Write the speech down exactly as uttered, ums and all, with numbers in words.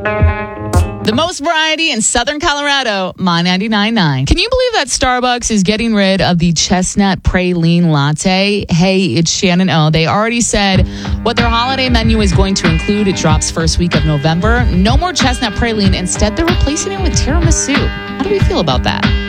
The most variety in Southern Colorado, My ninety-nine point nine. Can you believe that Starbucks is getting rid of the chestnut praline latte? Hey, it's Shannon O. They already said what their holiday menu is going to include. It drops first week of November. No more chestnut praline. Instead, they're replacing it with tiramisu. How do we feel about that?